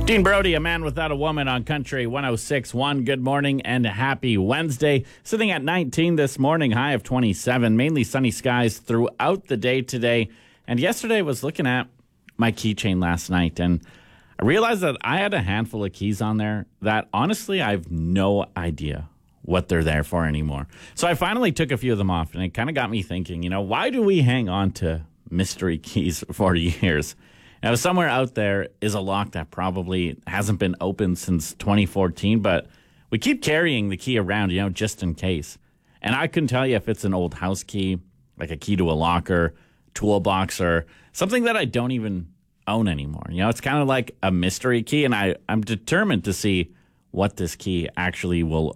Dean Brody, a man without a woman on Country 106.1. Good morning and happy Wednesday. Sitting at 19 this morning, high of 27. Mainly sunny skies throughout the day today. And yesterday I was looking at my keychain last night, and I realized that I had a handful of keys on there that honestly I have no idea what they're there for anymore. So I finally took a few of them off, and it kind of got me thinking, why do we hang on to mystery keys for years? Now, somewhere out there is a lock that probably hasn't been opened since 2014, but we keep carrying the key around, just in case. And I couldn't tell you if it's an old house key, like a key to a locker, toolbox, or something that I don't even own anymore. It's kind of like a mystery key, and I'm determined to see what this key actually will